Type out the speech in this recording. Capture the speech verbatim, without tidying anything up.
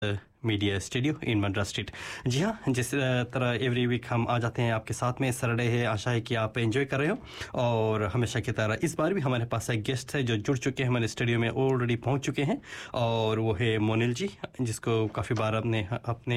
Media studio इन Madras street. जी हाँ, जिस तरह एवरी वीक हम आ जाते हैं आपके साथ में, सैटरडे है, आशा है कि आप एंजॉय कर रहे हो। और हमेशा की तरह इस बार भी हमारे पास एक गेस्ट है जो जुड़ चुके हैं, हमारे स्टूडियो में ऑलरेडी पहुंच चुके हैं, और वो है मोनिल जी, जिसको काफ़ी बार अपने अपने